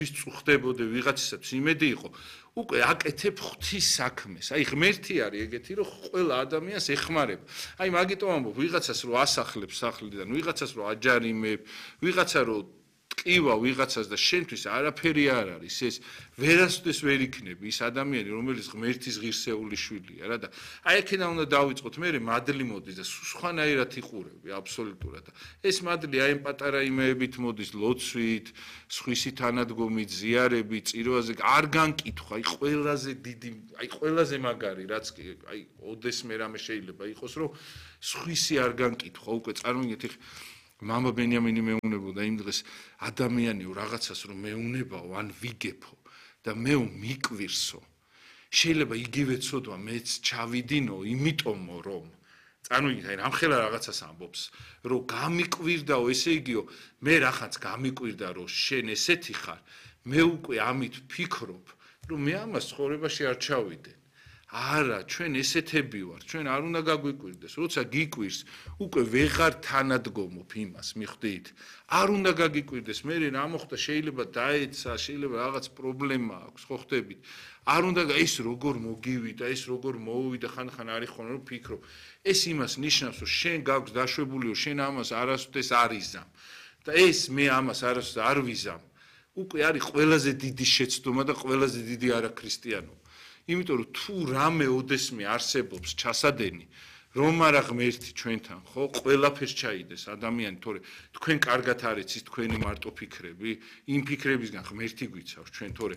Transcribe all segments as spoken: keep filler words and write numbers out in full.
ის წუხდებოდე ვიღაცასაც იმედი იყო უკვე აკეთებ ღვთის საქმეს აი ღმერთი არის ეგეთი რომ ყველა ადამიანს ეხმარება აი მაგიტომ ამბობ ვიღაცას რომ ასახლებს სახლიდან ვიღაცას რომ აჯარიმებ ვიღაცა რომ ტკივა ვიღაცას და შენთვის არაფერი არ არის ეს ვერასოდეს ვერ იქნები ის ადამიანი რომელიც ღმერთის ღირსეული შვილია რა და აი აქედან უნდა დავიწყოთ მე მადლი მოდის და სხვანაირად იყურები აბსოლუტურად ეს მადლი აი ამ პატარა იმეებით მოდის ლოცვით სხვისი თანადგომით ზიარებით წირვაზე არ განკითხვა აი ყველაზე დიდი აი ყველაზე მაგარი რაც კი აი ოდესმე რამე შეიძლება იყოს რომ სხვისი არ განკითხვა უკვე წარმოგიდგენთ მამა ბენიამინი მეუნებოდა იმ დღეს ადამიანიო რაღაცას რომ მეუნებაო ან ვიგებო და მე მიკვირსო შეიძლება იგივე ცოდვა მეც ჩავიდინო იმიტომო რომ წარმოგიდგენთ აი რამხელა რაღაცას ამბობს რომ გამიკვირდაო ესე იგიო მე რახაც გამიკვირდა რომ შენ ესეთი ხარ მე უკვე ამით ვფიქრობ რომ მე ამას ცხოვრებაში არ ჩავიდე არა ჩვენ ესეთები ვართ ჩვენ არ უნდა გაგვიკვირდეს როცა გიკვირს უკვე ვეღარ თანადგომობ იმას მიხვდით არ უნდა გაგიკვირდეს მე რა მოხდა შეიძლება დაეცა შეიძლება რაღაც პრობლემა აქვს ხო ხდებით არ უნდა ეს როგორ მოგივიდა ეს როგორ მოუვიდა ხან-ხან არის ხოლმე რომ ფიქრობ ეს იმას ნიშნავს რომ შენ გაქვს დაშვებულიო შენ ამას არასოდეს არ იზამ და ეს მე ამას არასოდეს არ ვიზამ უკვე არის ყველაზე დიდი შეცდომა და ყველაზე დიდი არაქრისტიანობა იმიტომ რომ თუ რამე ოდესმე არსებობს ჩასადენი რომ არა ღმერთი ჩვენთან ხო ყველაფერს ჩაიდეს ადამიანი თორე თქვენ კარგად არიცით თქვენი მარტო ფიქრები იმ ფიქრებისგან ღმერთი გვიცავს ჩვენ თორე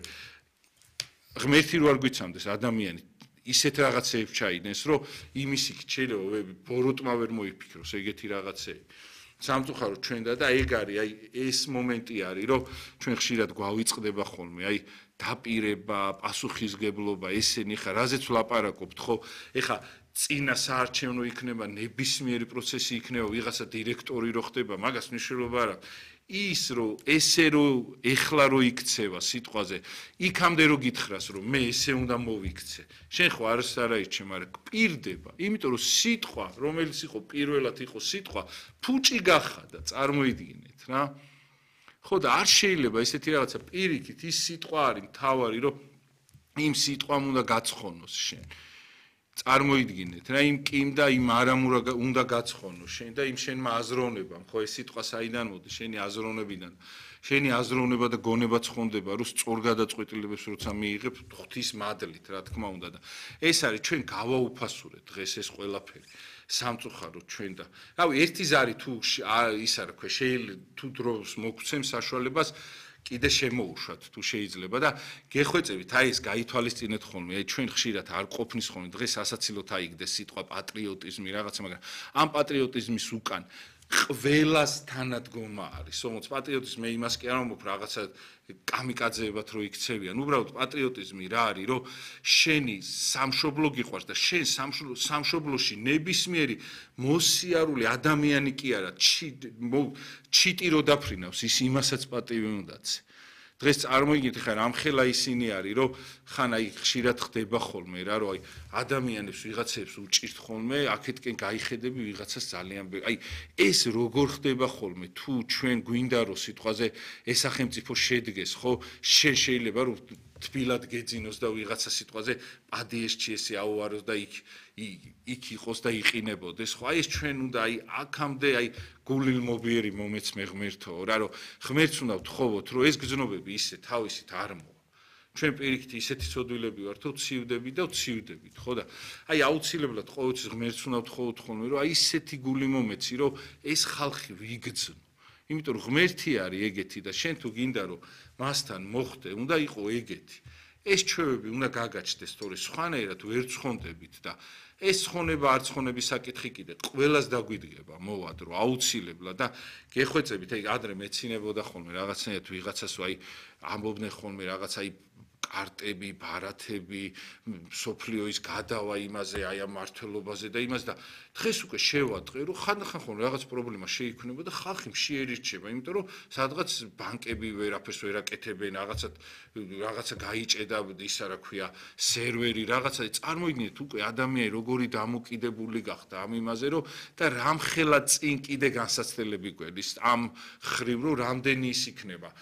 ღმერთი რო არ გვიცამდეს ადამიანი ისეთ რაღაცეებს ჩაიდენს რომ იმის იქ შეიძლება ბოროტმა ვერ მოიფიქროს ეგეთი რაღაცეები სამწუხაროდ ჩვენ და ეგ არის აი ეს მომენტი არის რომ ჩვენ ხშირად გვავიწყდება ხოლმე აი დაპირება, პასუხისგებლობა, ესენი ხა რაზეც ვლაპარაკობთ, ხო? ეხა წინა საარჩევნო იქნება, ნებისმიერი პროცესი იქნება, ვიღაცა დირექტორი რო ხდება, მაგას მნიშვნელობა არ აქვს. ის რომ ესე რომ ეხლა რო იქცევა სიტყვაზე, იქამდე რო გითხრას რომ მე ესე უნდა მოვიქცე. შენ ხო არც არაიჩე, მაგრამ პირდება, იმიტომ რომ სიტყვა, რომელიც იყო პირველად იყო სიტყვა, ფუჭი გახადა, წარმოიდგინეთ რა. ხო და არ შეიძლება ესეთი რაღაცა პირიქით ის სიტყვა არის მთავარი რომ იმ სიტყვამ უნდა გაცხონოს შენ წარმოიდგინეთ რა იმ კიმ და იმ არამურა უნდა გაცხონოს შენ და იმ შენმა აზროვნებამ ხო ეს სიტყვა საიდან მოდის შენი აზროვნებიდან შენი აზროვნება და გონება ცხონდება რომ სწორ გადაწყვეტილებებს როცა მიიღებ ღვთის მადლით რა თქმა უნდა და ეს არის ჩვენ გავაუფასურეთ დღეს ეს ყველაფერი სამწუხაროდ ჩვენ და რავი ერთი ზარი თუ ის არ ქვე შეიძლება თუ დროს მოგცემ საშუალებას კიდე შემოუშვათ თუ შეიძლება და გეხვეწებით აი ეს გაითვალისწინეთ ხოლმე აი ჩვენ ხშირად არ ყოფნის ხოლმე დღეს ასაცილოთ აიგდეს სიტყვა პატრიოტიზმი რაღაცა მაგრამ ამ პატრიოტიზმის უკან ყველას თანადგომა არის თუმცა პატრიოტიზმი იმას კი არ ამბობ რაღაცა კამიკაძეებად რო იქცევიან უბრალოდ პატრიოტიზმი რა არის რომ შენი სამშობლო გიყვარს და შენ სამშობლოში ნებისმიერი მოსიარული ადამიანი კი არა ჩიტი რო დაფრინავს ის იმასაც პატივი უნდაც დღეს წარმოიდგინეთ ხა რამხელა ისინი არის რომ ხან აი ხშირად ხდება ხოლმე რა რომ აი ადამიანებს ვიღაცებს უჭირთ ხოლმე აქეთკენ გაიხედები ვიღაცას ძალიან აი ეს როგორ ხდება ხოლმე თუ ჩვენ გვინდა რომ სიტყვაზე ეს სახელმწიფო შედგეს ხო შენ შეიძლება რომ თბილად გეძინოს და ვიღაცა სიტყვაზე პადიესჩი ესე აუაროს და იქ იქ იყოს და იყინებოდეს ხო აი ეს ჩვენ უნდა აი აქამდე აი გულილმობიერი მომეცმე ღმერთო რა რომ ღმერთს უნდა ვთხოვოთ რომ ეს გზნობები ისე თავისით არ მოვა ჩვენ პირიქით ისეთი ცოდვილები ვართ რომ ცივდები და ცივდებით ხო და აი აუცილებლად ყოველთვის ღმერთს უნდა ვთხოვოთ ხოლმე რომ აი ისეთი გული მომეცი რომ ეს ხალხი ვიგრძნო იმიტომ რომ ღმერთი არის ეგეთი და შენ თუ გინდა რომ მასთან მოხდე უნდა იყო ეგეთი ეს ჩვევები უნდა გაგაჩნდეს თორე სხვანაირად ვერ ცხონდებით და ეს ცხონება არ ცხონების საკითხი კიდე ყველას დაგვიდგება მოვად რომ აუცილებლად და გეხვეწებით აი ადრე მეცინებოდა ხოლმე რაღაცნაირად ვიღაცას აი ამბობდნენ ხოლმე რაღაც აი კარტები, ბარათები, სოფლიოის გადავა იმაზე, აი ამ მართლობაზე და იმას და დღეს უკვე შევატყე, რომ ხანდახან ხოლმე რაღაც პრობლემა შეიქმნება და ხალხი შეერიჩება, იმიტომ რომ სადღაც ბანკები ვერაფერს ვერ აკეთებენ, რაღაცა რაღაცა გაიჭედა ისა რა ქვია, სერვერი, რაღაცა წარმოიდგინეთ უკვე ადამიანი როგორი დამოკიდებული გახდა ამ იმაზე, რომ და რამხელა წინ კიდე განსაცდელები გვერდის ამ ხრივ, რომ რამდენი ის იქნება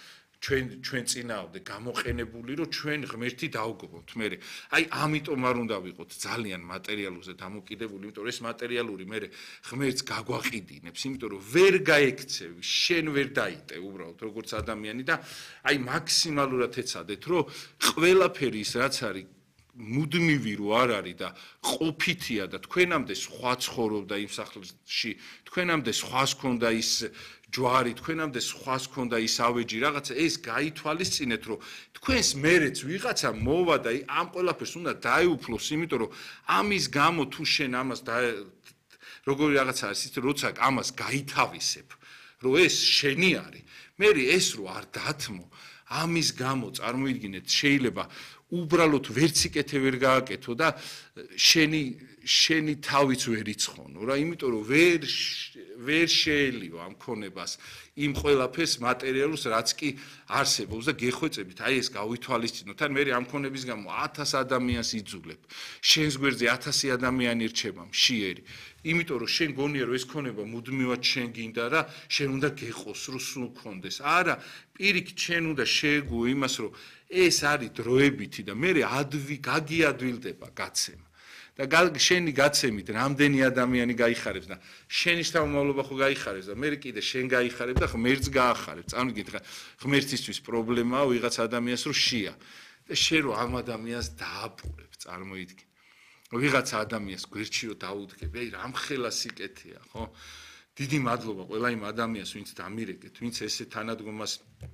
ჩვენ ჩვენ წინააღმდეგ გამოყენებული, რომ ჩვენ ღმერთი დავგობოთ. მე აი ამიტომ არ უნდა ვიყოთ ძალიან მატერიალურზე დამოკიდებული, იმიტომ რომ ეს მატერიალური მე ღმერთს გაგვაყიდინებს, იმიტომ რომ ვერ გაექცევი, შენ ვერ დაიტე უბრალოდ როგორც ადამიანი და აი მაქსიმალურად ეცადეთ, რომ ყველაფერი ის რაც არის მუდმივი რო არ არის და ყოფითია და თქვენამდე სხვა ცხოვრობდა იმ სახლში, თქვენამდე სხვას ქონდა ის ჯვარი, თქვენამდე სხვას ქონდა ის ავეჯი, რაღაცა ეს გაითვალისწინეთ, რომ თქვენს მერეც ვიღაცა მოვა და ამ ყველაფერს უნდა დაეუფლოს, იმიტომ რომ ამის გამო თუ შენ ამას და როგორი რაღაცა არის, ის როცა ამას გაითავისებ, რომ ეს შენი არის, მე ეს რო არ დათმო, ამის გამო წარმოიდგინეთ, შეიძლება უბრალოდ ვერციკეთე ვერ გააკეთო და შენი შენი თავიც ვერ იცხონო რა, იმიტომ რომ ვერ ვერ შეელიო ამ ქონებას იმ ყველაფერს მატერიალურს რაც კი არსებობს და გეხვეწებით, აი ეს გავითვალისწინოთ, ან მე ამ ქონების გამო ათას ადამიანს იძულებ, შენს გვერდზე ათასი ადამიანი რჩება მშიერი, იმიტომ რომ შენ გონია რომ ეს ქონება მუდმივად შენ გინდა რა, შენ უნდა გეყოს რომ სულ გქონდეს, არა, პირიქით შენ უნდა შეეგუო იმას რომ ეს არის დროებითი და მე ადვი გაგიადვილდება გაცემა და შენი გაცემით რამდენი ადამიანი გაიხარებს და შენი შთამომავლობა ხო გაიხარებს და მე კიდე შენ გაიხარებ და ღმერთს გაახარებ. წარმოგიდგენთ ხა ღმერთისთვის პრობლემაა ვიღაც ადამიანს რო შია და შენ რო ამ ადამიანს დააპურებ, წარმოიდგენ. ვიღაც ადამიანს გვერდში რო დაუდგები, აი რამხელა სიკეთეა, ხო? დიდი მადლობა ყველა იმ ადამიანს, ვინც დამირეკეთ, ვინც ესე თანადგომას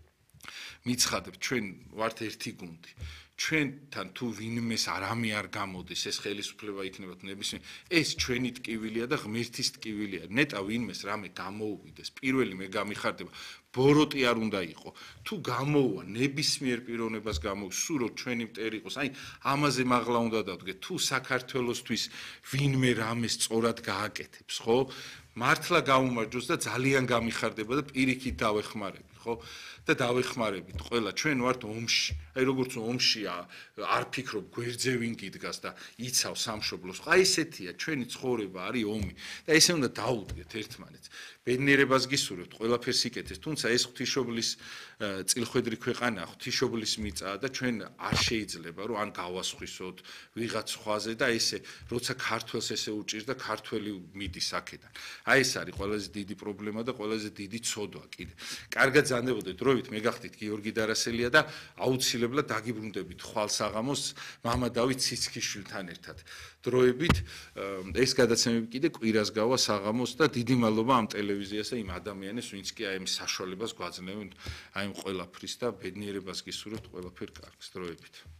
მიცხადებ, ჩვენ ვართ ერთი გუნდი. ჩვენთან თუ ვინმეს არამე არ გამოდის, ეს ხელისუფლება იქნება თუ ნებისმიერ, ეს ჩვენი ტკივილია და ღმერთის ტკივილია. ნეტა ვინმეს რამე გამოუვიდეს, პირველი მე გამიხარდება, ბოროტი არ უნდა იყო. თუ გამოუვა ნებისმიერ პიროვნებას გამოუვა, სულ რომ ჩვენი მტერი იყოს, აი ამაზე მაღლა უნდა დავდგეთ. თუ საქართველოსთვის ვინმე რამე სწორად გააკეთებს, ხო? მართლა გაუმარჯოს და ძალიან გამიხარდება და პირიქით დავეხმარები, ხო? და დავეხმარებით ყველა ჩვენ ვართ ომში. აი როგორც ომშია არ ფიქრობ გვერდზე ვინ გიდგას და იცავ სამშობლოს. აი ესეთია ჩვენი ცხოვრება არის ომი და ესე უნდა დაუდგეთ ერთმანეთს. ბედნიერებას გისურვებთ, ყველაფერს იკეთეს, თუმცა ეს ღვთისმშობლის წილხვედრი ქვეყანაა, ღვთისმშობლის მიწაა და ჩვენ არ შეიძლება რომ ან გავასხვისოთ ვიღაც სხვაზე და ესე როცა ქართველს ესე უჭირს და ქართველი მიდის აქედან. აი ეს არის ყველაზე დიდი პრობლემა და ყველაზე დიდი ცოდვა კიდე. კარგად ზანდებოდეთ დროებით მე გახდით გიორგი დარასელია და აუცილებლად დაგიბრუნდებით ხვალ საღამოს მამა დავით ციცქიშვილთან ერთად. დროებით ეს გადაცემები კიდე კვირას გავა საღამოს და დიდი მადლობა ამ ტელევიზიას და იმ ადამიანებს, ვინც კი აი ამ საშუალებას გვაძლევენ აი ამ ყველაფრის და ბედნიერებას გისურვებთ ყველაფერ კარგს დროებით.